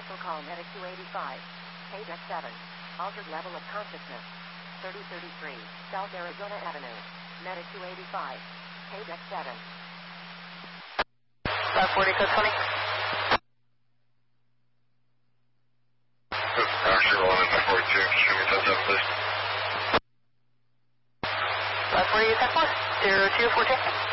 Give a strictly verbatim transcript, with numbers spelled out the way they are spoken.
Special call Medic two eighty-five. Page X seven. Altered level of consciousness. thirty thirty-three. South Arizona Avenue. Medic two eighty-five. Page X seven. five forty, code twenty. Roger, one five forty-two. Show me ten seven, please. five forty, ten four. zero two four two.